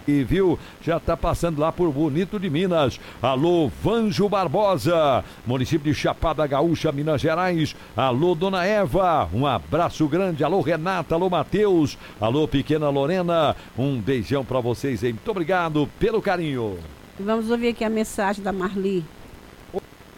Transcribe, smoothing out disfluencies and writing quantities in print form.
E viu, já está passando lá por Bonito de Minas. Alô, Vanjo Barbosa, município de Chapada Gaúcha, Minas Gerais. Alô, Dona Eva, um abraço grande. Alô, Renata, alô, Matheus, alô, pequena Lorena, um beijão para vocês aí. Muito obrigado pelo carinho. Vamos ouvir aqui a mensagem da Marli.